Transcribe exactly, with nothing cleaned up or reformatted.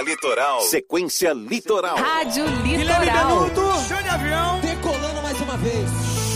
Litoral. Sequência Litoral. Rádio Guilherme Litoral. Benuto, show de avião. Decolando mais uma vez.